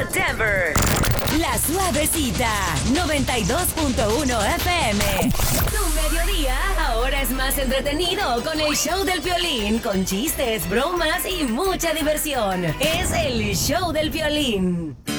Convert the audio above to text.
Denver. La Suavecita, 92.1 FM. Tu mediodía ahora es más entretenido con el show del Piolín, con chistes, bromas y mucha diversión. Es el show del Piolín.